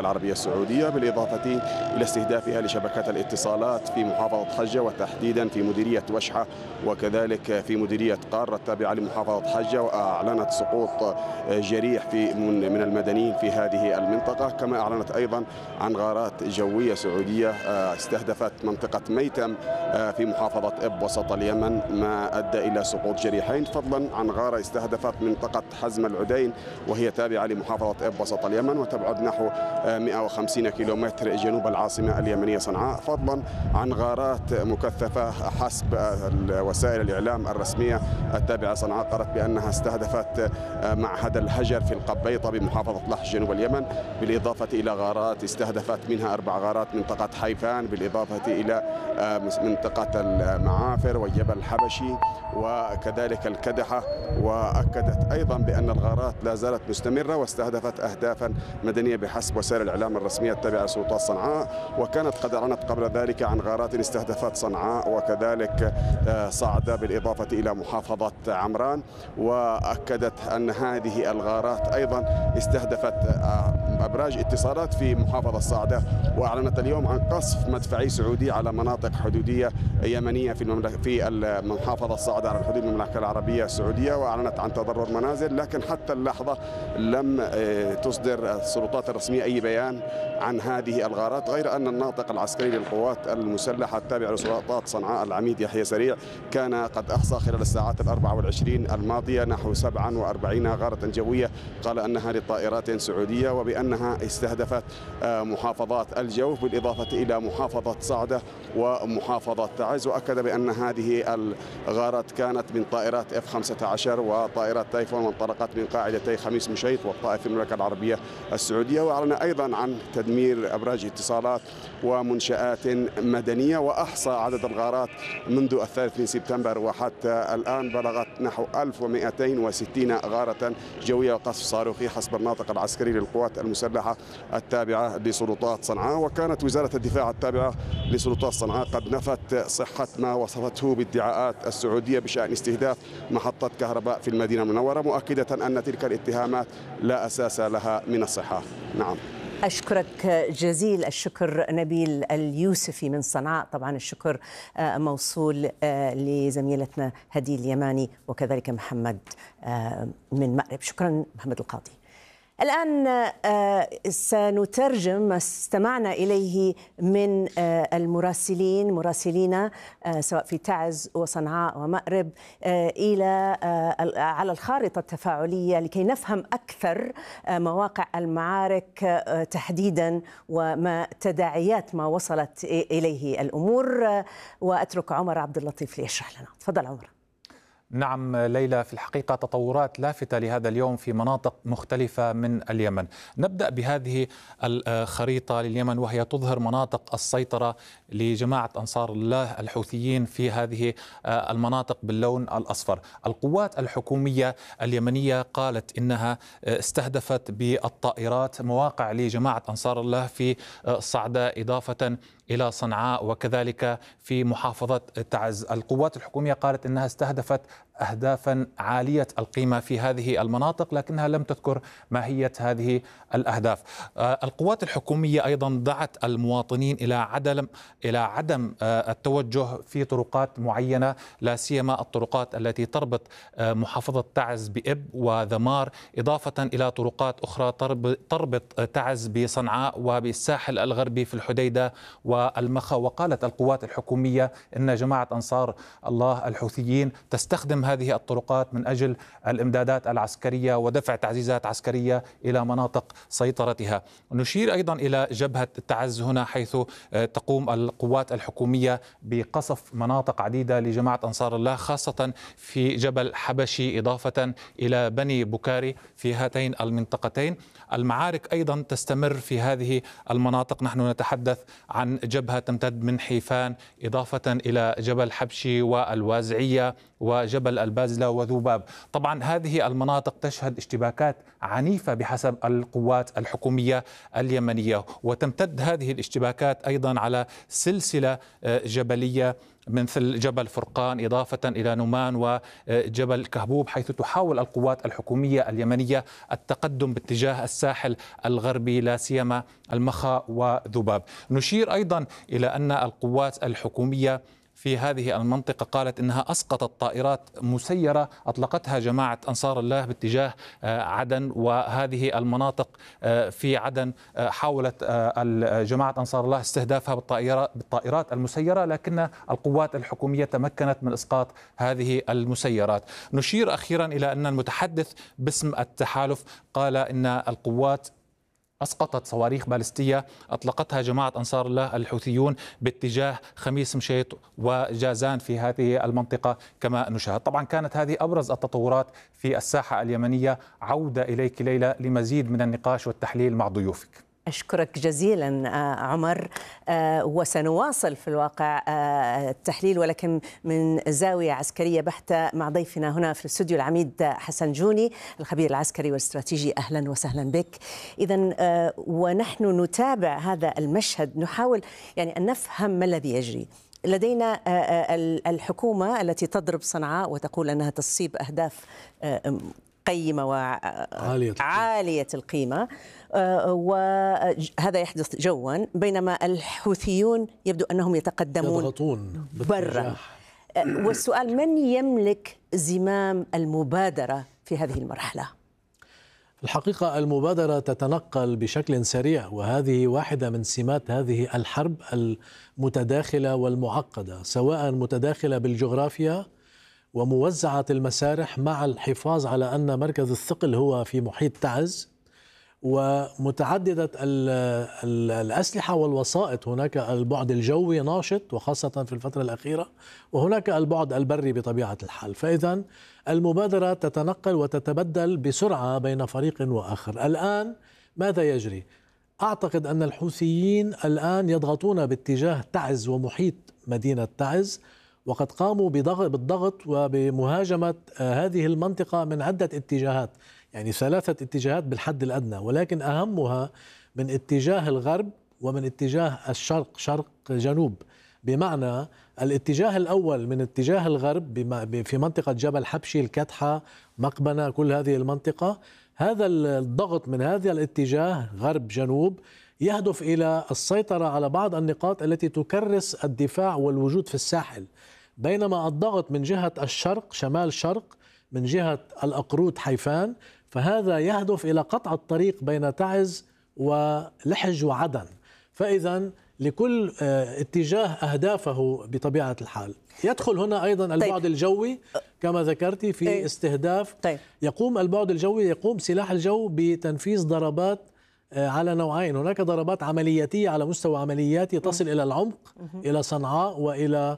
العربية السعودية، بالإضافة إلى استهدافها لشبكات الاتصالات في محافظة حجة وتحديدا في مديرية وشحة وكذلك في مديرية قارة التابعة لمحافظة حجة، وأعلنت سقوط جريح من المدنيين في هذه المنطقة. كما أعلنت أيضا عن غارات جوية سعودية استهدفت منطقة ميتم في محافظة إب وسط اليمن، ما أدى إلى سقوط جريحين، فضلا عن غارة استهدفت منطقة حزم العدين وهي تابعة لمحافظة إب وسط اليمن وتبعد نحو 150 كيلومتر جنوب العاصمة اليمنية صنعاء، فضلا عن غارات مكثفة حسب وسائل الإعلام الرسمية التابعة صنعاء قالت بأنها استهدفت معهد الهجر في القبيطة بمحافظة لحج جنوب اليمن، بالإضافة إلى غارات استهدفت منها 4 غارات منطقة حيفان، بالإضافة إلى منطقة المعافر والجبل الحبشي وكذلك الكدحة. وأكدت أيضا بأن الغارات لا زالت مستمرة واستهدفت أهدافا مدنية بحسب وسائل الإعلام الرسمية التابعة لسلطات صنعاء، وكانت قد أعلنت قبل ذلك عن غارات استهدفت صنعاء وكذلك صعدة بالإضافة إلى محافظة عمران. وأكدت أن هذه الغارات أيضا استهدفت أبراج اتصالات في محافظة صعدة، وأعلنت اليوم عن قصف مدفعي سعودي على مناطق حدودية يمنية في المحافظة صعدة على الحدود المملكة العربية السعودية، وأعلنت عن تضرر منازل، لكن حتى اللحظة لم تصدر السلطات الرسمية أي بيان عن هذه الغارات، غير أن الناطق العسكري للقوات المسلحة التابع لسلطات صنعاء العميد يحيى سريع كان قد أحصى خلال الساعات 24 الماضية نحو 47 غارة جوية، قال أنها لطائرات سعودية وبأنها استهدفت محافظات الجوف بالإضافة إلى محافظة صعدة ومحافظة تعز، وأكد بأن هذه الغارات كانت من طائرات F-15 وطائرات تايفون وانطلقت من قاعدتي خميس مشيط والطائف في المملكة العربية السعودية. وأعلن أيضا عن تدمير أبراج اتصالات ومنشآت مدنية، وأحصى عدد الغارات منذ 3 سبتمبر وحتى الآن بلغت نحو 1260 غارة جوية وقصف صاروخي حسب الناطق العسكري للقوات المسلحة التابعة لسلطات صنعاء. وكانت وزارة الدفاع التابعة لسلطات صنعاء قد نفت صحة ما وصفته بادعاءات السعودية بشأن استهداف محطة كهرباء في المدينة المنورة، مؤكدة أن تلك الاتهامات لا أساس لها من الصحة. نعم. أشكرك جزيل الشكر نبيل اليوسفي من صنعاء. طبعا الشكر موصول لزميلتنا هدي اليماني وكذلك محمد من مأرب. شكرا محمد القاضي. الآن سنترجم ما استمعنا إليه من مراسلين سواء في تعز وصنعاء ومأرب إلى على الخارطة التفاعلية لكي نفهم أكثر مواقع المعارك تحديدا وما تداعيات ما وصلت إليه الأمور. وأترك عمر عبد اللطيف ليشرح لنا. تفضل عمر. نعم ليلى، في الحقيقة تطورات لافتة لهذا اليوم في مناطق مختلفة من اليمن. نبدأ بهذه الخريطة لليمن وهي تظهر مناطق السيطرة لجماعة أنصار الله الحوثيين في هذه المناطق باللون الأصفر. القوات الحكومية اليمنية قالت إنها استهدفت بالطائرات مواقع لجماعة أنصار الله في صعدة إضافة إلى صنعاء وكذلك في محافظة تعز. القوات الحكومية قالت إنها استهدفت أهدافا عالية القيمة في هذه المناطق، لكنها لم تذكر ماهية هذه الأهداف. القوات الحكومية أيضا دعت المواطنين إلى عدم التوجه في طرقات معينة، لا سيما الطرقات التي تربط محافظة تعز بإب وذمار، إضافة إلى طرقات أخرى تربط تعز بصنعاء وبالساحل الغربي في الحديدة والمخا. وقالت القوات الحكومية إن جماعة أنصار الله الحوثيين تستخدم هذه الطرقات من أجل الإمدادات العسكرية ودفع تعزيزات عسكرية إلى مناطق سيطرتها. نشير أيضا إلى جبهة تعز هنا، حيث تقوم القوات الحكومية بقصف مناطق عديدة لجماعة أنصار الله، خاصة في جبل حبشي إضافة إلى بني بكاري في هاتين المنطقتين. المعارك أيضا تستمر في هذه المناطق. نحن نتحدث عن جبهة تمتد من حيفان إضافة إلى جبل حبشي والوازعية وجبل وجبل البازلة وذوباب. طبعا هذه المناطق تشهد اشتباكات عنيفة بحسب القوات الحكومية اليمنية، وتمتد هذه الاشتباكات أيضا على سلسلة جبلية مثل جبل فرقان إضافة إلى نمان وجبل كهبوب، حيث تحاول القوات الحكومية اليمنية التقدم باتجاه الساحل الغربي لا سيما المخا وذباب. نشير أيضا إلى أن القوات الحكومية في هذه المنطقة قالت إنها أسقطت طائرات مسيرة أطلقتها جماعة أنصار الله باتجاه عدن، وهذه المناطق في عدن حاولت جماعة أنصار الله استهدافها بالطائرات المسيرة، لكن القوات الحكومية تمكنت من إسقاط هذه المسيرات. نشير أخيرا إلى أن المتحدث باسم التحالف قال إن القوات أسقطت صواريخ باليستية أطلقتها جماعة أنصار الله الحوثيون باتجاه خميس مشيط وجازان في هذه المنطقة كما نشاهد. طبعا كانت هذه أبرز التطورات في الساحة اليمنية. عودة إليك ليلى لمزيد من النقاش والتحليل مع ضيوفك. أشكرك جزيلا عمر، وسنواصل في الواقع التحليل ولكن من زاوية عسكرية بحتة مع ضيفنا هنا في الاستوديو العميد حسن جوني الخبير العسكري والاستراتيجي. أهلا وسهلا بك. إذن ونحن نتابع هذا المشهد نحاول يعني أن نفهم ما الذي يجري. لدينا الحكومة التي تضرب صنعاء وتقول أنها تصيب أهداف قيمة وعالية القيمة، وهذا يحدث جوا، بينما الحوثيون يبدو أنهم يتقدمون برا. والسؤال: من يملك زمام المبادرة في هذه المرحلة؟ الحقيقة المبادرة تتنقل بشكل سريع، وهذه واحدة من سمات هذه الحرب المتداخلة والمعقدة، سواء متداخلة بالجغرافيا وموزعة المسارح مع الحفاظ على أن مركز الثقل هو في محيط تعز، ومتعددة الأسلحة والوسائط. هناك البعد الجوي ناشط وخاصة في الفترة الأخيرة، وهناك البعد البري بطبيعة الحال. فإذا المبادرة تتنقل وتتبدل بسرعة بين فريق وآخر. الآن ماذا يجري؟ أعتقد أن الحوثيين الآن يضغطون باتجاه تعز ومحيط مدينة تعز، وقد قاموا بالضغط وبمهاجمة هذه المنطقة من عدة اتجاهات، يعني 3 اتجاهات بالحد الأدنى، ولكن أهمها من اتجاه الغرب ومن اتجاه الشرق شرق جنوب. بمعنى الاتجاه الأول من اتجاه الغرب في منطقة جبل حبشي، الكتحة، مقبنة، كل هذه المنطقة، هذا الضغط من هذا الاتجاه غرب جنوب يهدف إلى السيطرة على بعض النقاط التي تكرس الدفاع والوجود في الساحل، بينما الضغط من جهة الشرق شمال شرق من جهة الأقرود حيفان، فهذا يهدف إلى قطع الطريق بين تعز ولحج وعدن. فإذا لكل اتجاه أهدافه بطبيعة الحال. يدخل هنا أيضا البعد الجوي كما ذكرتي في استهداف. يقوم البعد الجوي، يقوم سلاح الجو بتنفيذ ضربات على نوعين. هناك ضربات عملياتية على مستوى عملياتي تصل إلى العمق، إلى صنعاء وإلى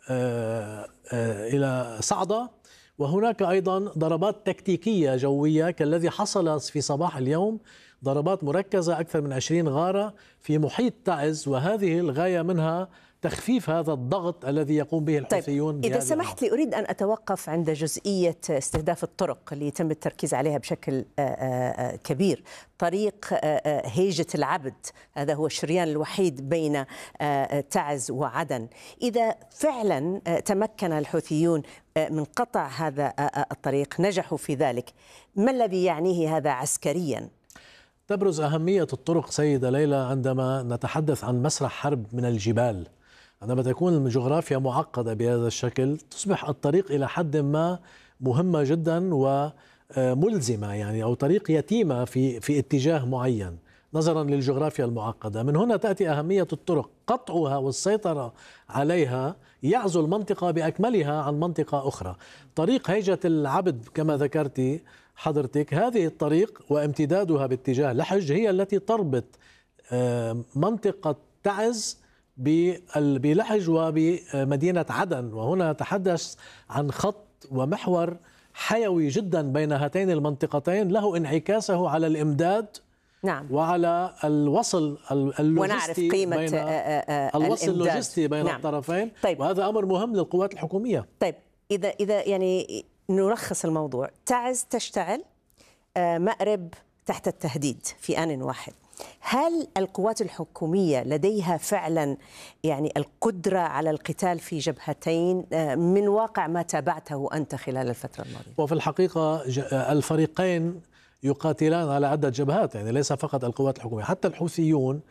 إلى صعدة، وهناك أيضا ضربات تكتيكية جوية كالذي حصل في صباح اليوم، ضربات مركزة أكثر من 20 غارة في محيط تعز، وهذه الغاية منها تخفيف هذا الضغط الذي يقوم به الحوثيون. إذا سمحت لي أريد أن أتوقف عند جزئية استهداف الطرق اللي يتم التركيز عليها بشكل كبير. طريق هيجة العبد، هذا هو الشريان الوحيد بين تعز وعدن. إذا فعلا تمكن الحوثيون من قطع هذا الطريق، نجحوا في ذلك، ما الذي يعنيه هذا عسكريا؟ تبرز أهمية الطرق سيدة ليلى عندما نتحدث عن مسرح حرب من الجبال. عندما تكون الجغرافيا معقدة بهذا الشكل تصبح الطريق إلى حد ما مهمة جدا وملزمة، يعني أو طريق يتيمة في اتجاه معين نظرا للجغرافيا المعقدة. من هنا تأتي أهمية الطرق، قطعها والسيطرة عليها يعزل المنطقة بأكملها عن منطقة أخرى. طريق هيجة العبد كما ذكرتي حضرتك، هذه الطريق وامتدادها باتجاه لحج هي التي تربط منطقة تعز بلحج وبمدينة عدن، وهنا نتحدث عن خط ومحور حيوي جدا بين هاتين المنطقتين، له انعكاسه على الإمداد وعلى الوصل اللوجستي، ونعرف قيمة الوصل اللوجستي بين الطرفين. وهذا أمر مهم للقوات الحكومية. إذا يعني نلخص الموضوع، تعز تشتعل، مأرب تحت التهديد في آن واحد. هل القوات الحكومية لديها فعلا يعني القدرة على القتال في جبهتين من واقع ما تابعته أنت خلال الفترة الماضية؟ وفي الحقيقة الفريقين يقاتلان على عدة جبهات، يعني ليس فقط القوات الحكومية، حتى الحوثيون